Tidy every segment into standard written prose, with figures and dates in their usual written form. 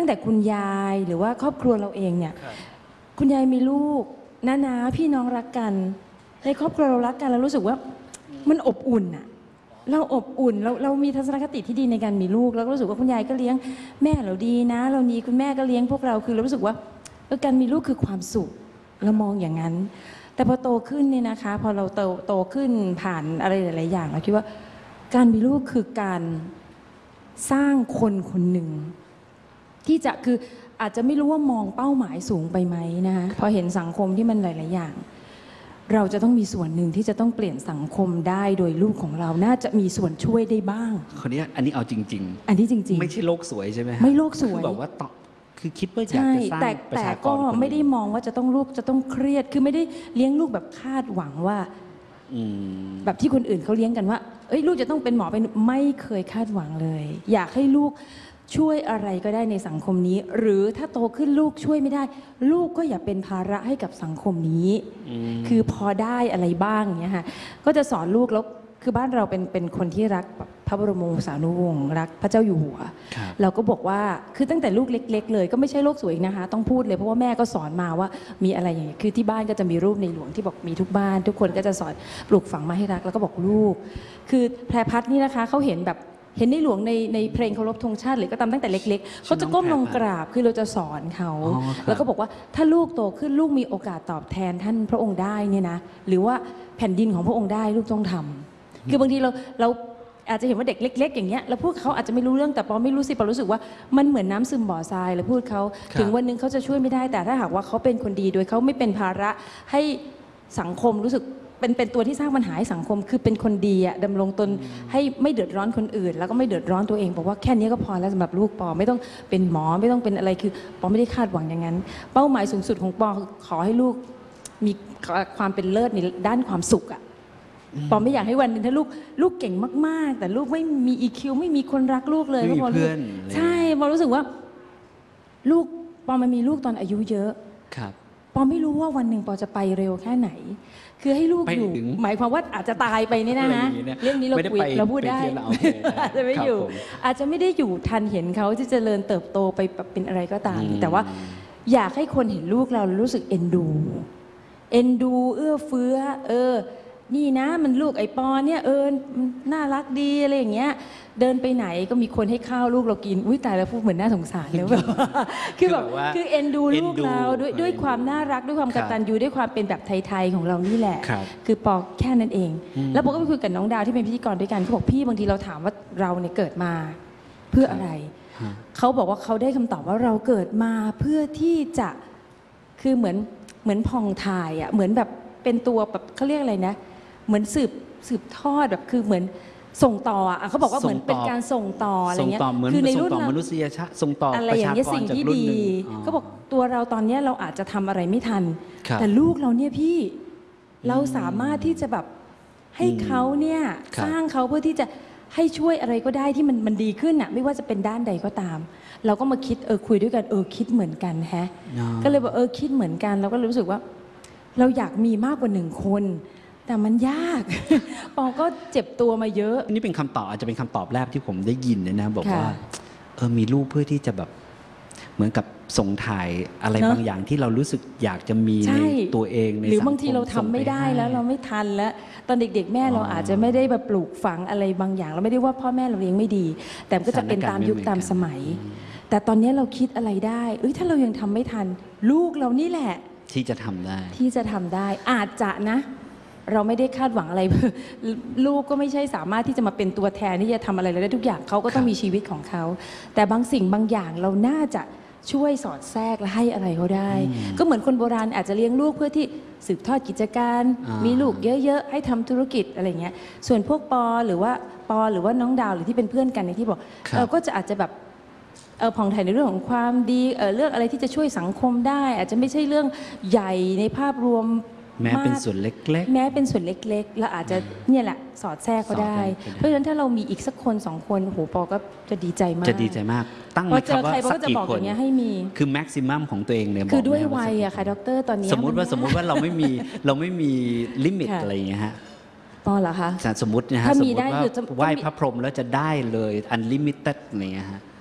แต่คุณยายหรือว่าครอบครัวเราเองเนี่ยคุณยายมีลูกน้าพี่น้องรักกันในครอบครัวเรารักกันเรารู้สึกว่ามันอบอุ่นอะเราอบอุ่นเรามีทัศนคติที่ดีในการมีลูกแล้วก็รู้สึกว่าคุณยายก็เลี้ยงแม่เราดีนะเราดีคุณแม่ก็เลี้ยงพวกเราคือเรารู้สึกว่าการมีลูกคือความสุขเรามองอย่างนั้นแต่พอโตขึ้นเนี่ยนะคะพอเราโตขึ้นผ่านอะไรหลายๆอย่างเราคิดว่าการมีลูกคือการสร้างคนคนหนึ่งที่จะคืออาจจะไม่รู้ว่ามองเป้าหมายสูงไปไหมนะคะพอเห็นสังคมที่มันหลายๆอย่างเราจะต้องมีส่วนหนึ่งที่จะต้องเปลี่ยนสังคมได้โดยลูกของเราน่าจะมีส่วนช่วยได้บ้างคนนี้อันนี้เอาจริงๆอันนี้จริงๆไม่ใช่โลกสวยใช่ไหมไม่โลกสวยคือแบบว่าคือคิดว่าอยากจะสร้างประชากรแต่ก็ไม่ได้มองว่าจะต้องลูกจะต้องเครียดคือไม่ได้เลี้ยงลูกแบบคาดหวังว่าแบบที่คนอื่นเขาเลี้ยงกันว่าลูกจะต้องเป็นหมอเป็นไม่เคยคาดหวังเลยอยากให้ลูกช่วยอะไรก็ได้ในสังคมนี้หรือถ้าโตขึ้นลูกช่วยไม่ได้ลูกก็อย่าเป็นภาระให้กับสังคมนี้คือพอได้อะไรบ้างเงี้ยค่ะก็จะสอนลูกแล้วคือบ้านเราเป็นคนที่รักพระบรมวงศานุวงศ์รักพระเจ้าอยู่หัวเราก็บอกว่าคือตั้งแต่ลูกเล็กๆเลยก็ไม่ใช่โลกสวยนะคะต้องพูดเลยเพราะว่าแม่ก็สอนมาว่ามีอะไรอย่างเงี้ยคือที่บ้านก็จะมีรูปในหลวงที่บอกมีทุกบ้านทุกคนก็จะสอนปลูกฝังมาให้รักแล้วก็บอกลูกคือแพรพัฒน์นี่นะคะเขาเห็นแบบเห็นในหลวงในเพลงเคารพธงชาติหรือก็ตามตั้งแต่เล็กๆเขาจะก้มลงกราบคือเราจะสอนเขาแล้วก็บอกว่าถ้าลูกโตขึ้นลูกมีโอกาสตอบแทนท่านพระองค์ได้เนี่ยนะหรือว่าแผ่นดินของพระองค์ได้ลูกต้องทำคือบางทีเราอาจจะเห็นว่าเด็กเล็กๆอย่างเงี้ยแล้วพูดเขาอาจจะไม่รู้เรื่องแต่ปอไม่รู้สิปอรู้สึกว่ามันเหมือนน้ำซึมบ่อทรายแล้วพูดเขาถึงวันนึงเขาจะช่วยไม่ได้แต่ถ้าหากว่าเขาเป็นคนดีโดยเขาไม่เป็นภาระให้สังคมรู้สึกเป็นตัวที่สร้างปัญหาให้สังคมคือเป็นคนดีอะดำรงตนให้ไม่เดือดร้อนคนอื่นแล้วก็ไม่เดือดร้อนตัวเองบอกว่าแค่นี้ก็พอแล้วสำหรับลูกปอไม่ต้องเป็นหมอไม่ต้องเป็นอะไรคือปอไม่ได้คาดหวังอย่างนั้นเป้าหมายสูงสุดของปอขอให้ลูกมีความเป็นเลิศในด้านความสุขอะปอไม่อยากให้วันนึงถ้าลูกเก่งมากๆแต่ลูกไม่มี EQ ไม่มีคนรักลูกเลยไม่มีเพื่อนใช่ปอรู้สึกว่าลูกปอมันมีลูกตอนอายุเยอะปอไม่รู้ว่าวันหนึ่งปอจะไปเร็วแค่ไหนคือให้ลูกอยู่หมายความว่าอาจจะตายไปนี่นะเรื่องนี้เราพูดได้อาจจะไม่อยู่อาจจะไม่ได้อยู่ทันเห็นเขาที่เจริญเติบโตไปเป็นอะไรก็ตามแต่ว่าอยากให้คนเห็นลูกเรารู้สึกเอ็นดูเอื้อเฟื้อนี่นะมันลูกไอ้ปอเนี่ยน่ารักดีอะไรอย่างเงี้ยเดินไปไหนก็มีคนให้ข้าวลูกเรากินอุ้ยตายแล้วพูดเหมือนน่าสงสารเลยแบบคือเอ็นดูลูกเราด้วยความน่ารักด้วยความกตัญญูด้วยความเป็นแบบไทยๆของเรานี่แหละคือปอแค่นั้นเองแล้วปอก็ไปคุยกับน้องดาวที่เป็นพิธีกรด้วยกันเขาบอกพี่บางทีเราถามว่าเราเนี่ยเกิดมาเพื่ออะไรเขาบอกว่าเขาได้คำตอบว่าเราเกิดมาเพื่อที่จะคือเหมือนพองถ่ายอ่ะเหมือนแบบเป็นตัวแบบเขาเรียกอะไรนะเหมือนสืบทอดแบบคือเหมือนส่งต่ออ่ะเขาบอกว่าเหมือนเป็นการส่งต่ออะไรเงี้ยคือในรุ่นมนุษยชาติส่งต่ออะไรอย่างเงี้ยสิ่งที่ดีเขาบอกตัวเราตอนนี้เราอาจจะทำอะไรไม่ทันแต่ลูกเราเนี่ยพี่เราสามารถที่จะแบบให้เขาเนี่ยสร้างเขาเพื่อที่จะให้ช่วยอะไรก็ได้ที่มันดีขึ้นอ่ะไม่ว่าจะเป็นด้านใดก็ตามเราก็มาคิดคุยด้วยกันคิดเหมือนกันแฮะก็เลยบอกคิดเหมือนกันเราก็รู้สึกว่าเราอยากมีมากกว่า1 คนแต่มันยากปอก็เจ็บตัวมาเยอะนี่เป็นคำตอบอาจจะเป็นคำตอบแรกที่ผมได้ยินเลยนะบอกว่ามีลูกเพื่อที่จะแบบเหมือนกับส่งถ่ายอะไรบางอย่างที่เรารู้สึกอยากจะมีในตัวเองในสังคมหรือบางทีเราทำไม่ได้แล้วเราไม่ทันแล้วตอนเด็กๆแม่เราอาจจะไม่ได้แบบปลูกฝังอะไรบางอย่างเราไม่ได้ว่าพ่อแม่เราเลี้ยงไม่ดีแต่ก็จะเป็นตามยุคตามสมัยแต่ตอนนี้เราคิดอะไรได้ถ้าเรายังทำไม่ทันลูกเรานี่แหละที่จะทำได้อาจจะนะเราไม่ได้คาดหวังอะไรลูกก็ไม่ใช่สามารถที่จะมาเป็นตัวแทนที่จะทำอะไรได้ทุกอย่างเขาก็ต้องมีชีวิตของเขาแต่บางสิ่งบางอย่างเราน่าจะช่วยสอดแทรกและให้อะไรเขาได้ก็เหมือนคนโบราณอาจจะเลี้ยงลูกเพื่อที่สืบทอดกิจการมีลูกเยอะๆให้ทำธุรกิจอะไรเงี้ยส่วนพวกปอหรือว่าน้องดาวหรือที่เป็นเพื่อนกันในที่บอกเราก็จะอาจจะแบบผ่องถ่ายในเรื่องของความดีเรื่องอะไรที่จะช่วยสังคมได้อาจจะไม่ใช่เรื่องใหญ่ในภาพรวมแม้เป็นส่วนเล็กๆแม้เป็นส่วนเล็กๆแล้วอาจจะเนี่ยแหละสอดแทรกก็ได้เพราะฉะนั้นถ้าเรามีอีกสักคน2 คนโหปอก็จะดีใจมากตั้งไว้ครับว่าสักกี่คนให้มีคือแม็กซิมัมของตัวเองเนี่ยคือด้วยวัยอะค่ะดร.ตอนนี้สมมุติว่าเราไม่มีลิมิตอะไรอย่างเงี้ยฮะปอเหรอคะสมมตินะฮะสมมติว่าไหว้พระพรหมแล้วจะได้เลยอันลิมิเต็ดอะไรเงี้ยฮะ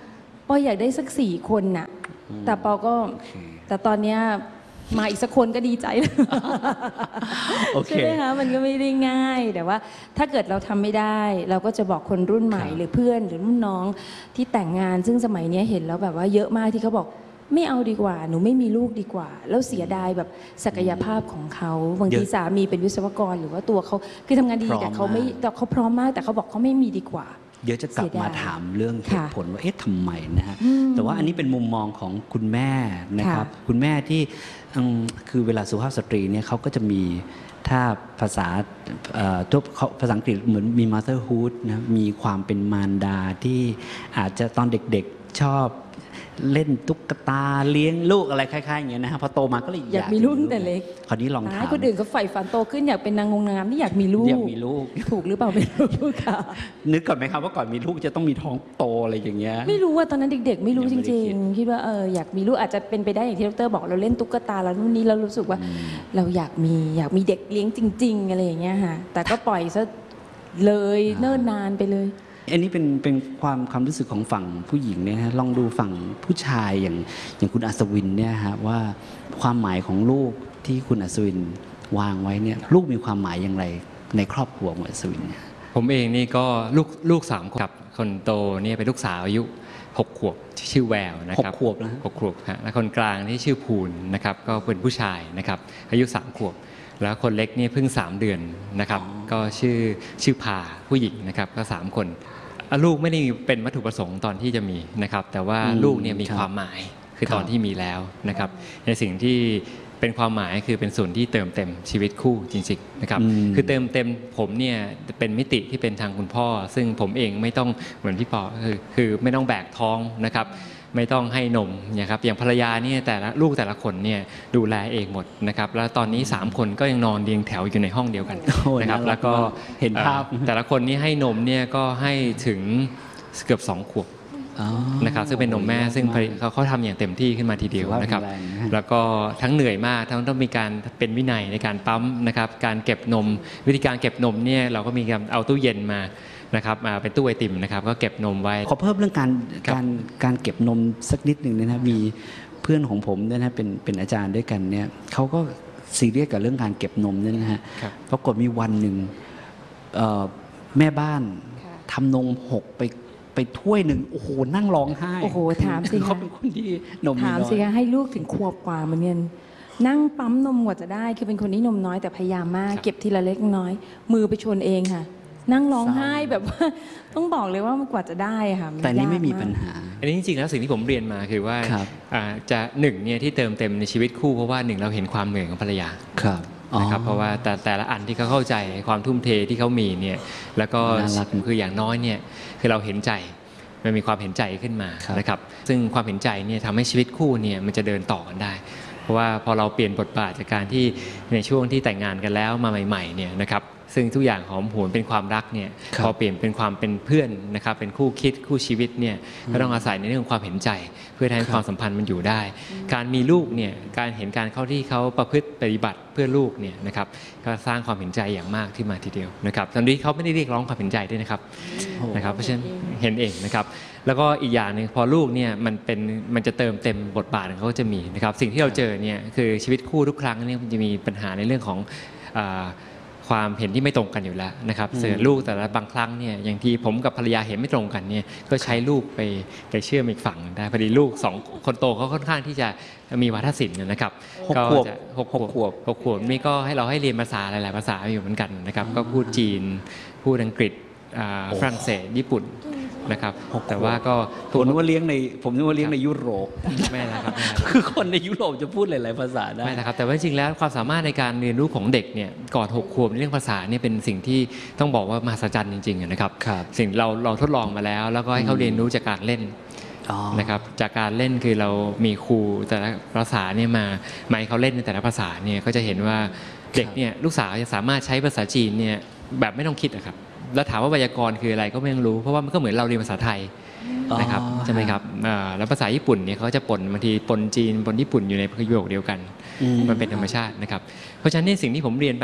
ปออยากได้สัก4 คนน่ะแต่ปอก็แต่ตอนเนี้ยมาอีกสักคนก็ดีใจแล้ว ใช่ไหมคะมันก็ไม่ได้ง่ายแต่ว่าถ้าเกิดเราทำไม่ได้ เราก็จะบอกคนรุ่นใหม่หรือเพื่อนหรือรุ่นน้องที่แต่งงานซึ่งสมัยนี้เห็นแล้วแบบว่าเยอะมากที่เขาบอกไม่เอาดีกว่าหนูไม่มีลูกดีกว่าแล้วเสียดายแบบศักยภาพของเขาบางทีสามีเป็นวิศวกรหรือว่าตัวเขาคือทำงานดีแต่เขาไม่แต่เขาพร้อมมากแต่เขาบอกเขาไม่มีดีกว่าเดี๋ยวจะกลับมาถามเรื่องเหตุผลว่าเอ๊ะทำไมนะฮะแต่ว่าอันนี้เป็นมุมมองของคุณแม่นะครับคุณแม่ที่คือเวลาสุภาพสตรีเนี่ยเขาก็จะมีถ้าภาษาภาษาอังกฤษเหมือนมี motherhood นะมีความเป็นมารดาที่อาจจะตอนเด็กๆชอบเล่นตุ๊กตาเลี้ยงลูกอะไรคล้ายๆอย่างเงี้ยนะฮะพอโตมาก็เลยอยากมีลูกแต่เล็กคราวนี้ลองถามคนอื่นก็ใฝ่ฝันโตขึ้นอยากเป็นนางงามที่อยากมีลูกถูกหรือเปล่าไม่รู้ค่ะนึกก่อนไหมครับว่าก่อนมีลูกจะต้องมีท้องโตอะไรอย่างเงี้ยไม่รู้ว่าตอนนั้นเด็กๆไม่รู้จริงๆคิดว่าอยากมีลูกอาจจะเป็นไปได้อย่างที่ดร.บอกเราเล่นตุ๊กตาแล้วนู่นนี่เรารู้สึกว่าเราอยากมีเด็กเลี้ยงจริงๆอะไรอย่างเงี้ยค่ะแต่ก็ปล่อยซะเลยเนิ่นนานไปเลยอันนี้เป็นความรู้สึกของฝั่งผู้หญิงเนี่ยฮะลองดูฝั่งผู้ชายอย่างคุณอัศวินเนี่ยฮะว่าความหมายของลูกที่คุณอัศวินวางไว้เนี่ยลูกมีความหมายอย่างไรในครอบครัวของอัศวินเนี่ยผมเองนี่ก็ลูก3 คนครับคนโตเนี่ยเป็นลูกสาวอายุ6 ขวบชื่อแววนะครับ 6 ขวบนะ 6 ขวบฮะและคนกลางนี่ชื่อภูลนะครับก็เป็นผู้ชายนะครับอายุ3 ขวบแล้วคนเล็กนี่เพิ่ง3 เดือนนะครับก็ชื่อพาผู้หญิงนะครับก็3 คนลูกไม่ได้เป็นวัตถุประสงค์ตอนที่จะมีนะครับแต่ว่าลูกเนี่ยมีความหมายคือตอนที่มีแล้วนะครับในสิ่งที่เป็นความหมายคือเป็นส่วนที่เติมเต็มชีวิตคู่จริงๆนะครับคือเติมเต็มผมเนี่ยเป็นมิติที่เป็นทางคุณพ่อซึ่งผมเองไม่ต้องเหมือนพี่ปอคือไม่ต้องแบกท้องนะครับไม่ต้องให้นมนะครับอย่างภรรยาเนี่ยแต่ละคนเนี่ยดูแลเองหมดนะครับแล้วตอนนี้3 คนก็ยังนอนเรียงแถวอยู่ในห้องเดียวกันนะครับแล้วก็เห็นภาพแต่ละคนนี้ให้นมเนี่ยก็ให้ถึงเกือบ2 ขวบนะครับซึ่งเป็นนมแม่ซึ่งเขาทำอย่างเต็มที่ขึ้นมาทีเดียวนะครับแล้วก็ทั้งเหนื่อยมากทั้งต้องมีการเป็นวินัยในการปั๊มนะครับการเก็บนมวิธีการเก็บนมเนี่ยเราก็มีการเอาตู้เย็นมานะครับมาเป็นตู้ไอติมนะครับก็เก็บนมไว้ขอเพิ่มเรื่องการเก็บนมสักนิดหนึ่งนะมีเพื่อนของผมเนี่ยนะเป็นอาจารย์ด้วยกันเนี่ยเขาก็ซีเรียสกับเรื่องการเก็บนมเนี่ยนะฮะปรากฏมีวันหนึ่งแม่บ้านทำนมหกไปถ้วยหนึ่งโอ้โหนั่งร้องไห้โอ้โหถามสิเขาเป็นคนที่นมน้อยถามสิให้ลูกถึงขวบกว่ามันเนี่ยนั่งปั๊มนมกว่าจะได้คือเป็นคนที่นมน้อยแต่พยายามมากเก็บทีละเล็กน้อยมือไปชนเองค่ะนั่งร้องไห้แบบว่าต้องบอกเลยว่ามันกว่าจะได้ค่ะแต่นี่ไม่มีปัญหาอันนี้จริงๆแล้วสิ่งที่ผมเรียนมาคือว่าจะ1เนี่ยที่เติมเต็มในชีวิตคู่เพราะว่า1เราเห็นความเหนื่อยของภรรยานะครับเพราะว่าแต่ละอันที่เขาเข้าใจความทุ่มเทที่เขามีเนี่ยแล้วก็คืออย่างน้อยเนี่ยคือเราเห็นใจมันมีความเห็นใจขึ้นมานะครับซึ่งความเห็นใจเนี่ยทำให้ชีวิตคู่เนี่ยมันจะเดินต่อกันได้เพราะว่าพอเราเปลี่ยนบทบาทจากการที่ในช่วงที่แต่งงานกันแล้วมาใหม่ๆเนี่ยนะครับซึ่งทุกอย่างหอมหวนเป็นความรักเนี่ยพอเปลี่ยนเป็นความเป็นเพื่อนนะครับเป็นคู่คิดคู่ชีวิตเนี่ยก็ต้องอาศัยในเรื่องความเห็นใจเพื่อให้ความสัมพันธ์มันอยู่ได้การมีลูกเนี่ยการเห็นการเข้าที่เขาประพฤติปฏิบัติเพื่อลูกเนี่ยนะครับก็สร้างความเห็นใจอย่างมากขึ้นมาทีเดียวนะครับตอนนี้เขาไม่ได้เรียกร้องความเห็นใจด้วยนะครับเพราะฉะนั้นเห็นเองนะครับแล้วก็อีกอย่างนึงพอลูกเนี่ยมันจะเติมเต็มบทบาทของเขาจะมีนะครับสิ่งที่เราเจอเนี่ยคือชีวิตคู่ทุกครั้งเนี่ยมันจะมีปัญหาในเรื่องของความเห็นที่ไม่ตรงกันอยู่แล้วนะครับเสือลูกแต่ละบางครั้งเนี่ยอย่างที่ผมกับภรรยาเห็นไม่ตรงกันเนี่ยก็ใช้ลูกไปเชื่อมอีกฝั่งได้พอดีลูก2 คนโตเขาค่อนข้างที่จะมีวาทศิลป์นะครับก็จะ6 ขวบนี่ก็ให้เราให้เรียนภาษาหลายๆภาษาอยู่เหมือนกันนะครับก็พูดจีนพูดอังกฤษฝรั่งเศสญี่ปุ่นนะครับแต่ว่าก็ผมนึกว่าเลี้ยงในยุโรปไม่นะครับคือคนในยุโรปจะพูดหลายๆภาษาได้ไม่นะครับแต่ว่าจริงแล้วความสามารถในการเรียนรู้ของเด็กเนี่ยก่อน6 ขวบเรื่องภาษาเนี่ยเป็นสิ่งที่ต้องบอกว่ามหัศจรรย์จริงๆนะครับสิ่งเราทดลองมาแล้วก็ให้เขาเรียนรู้จากการเล่นนะครับจากการเล่นคือเรามีครูแต่ละภาษาเนี่ยมาให้เขาเล่นในแต่ละภาษาเนี่ยก็จะเห็นว่าเด็กเนี่ยลูกสาวจะสามารถใช้ภาษาจีนเนี่ยแบบไม่ต้องคิดนะครับแล้วถามว่าไวยากรณ์คืออะไรก็ไม่รู้เพราะว่ามันก็เหมือนเราเรียนภาษาไทยนะครับใช่ไหมครับแล้วภาษาญี่ปุ่นเนี่ยเขาจะปนบางทีปนจีนปนญี่ปุ่นอยู่ในประโยคเดียวกันมันเป็นธรรมชาตินะครับเพราะฉะนั้นนี่สิ่งที่ผมเรียนไป